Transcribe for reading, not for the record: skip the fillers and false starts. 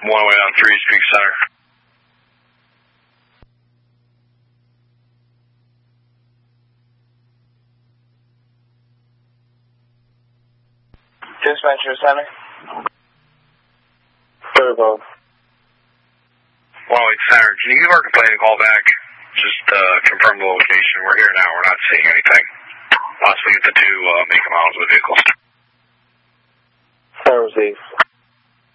One way on 3 Street Center. Dispatcher Center. Turbo. 108 Center, can you give our complaint a call back? Just confirm the location. We're here now. We're not seeing anything. Possibly get the 2 make miles of the vehicles. Center received.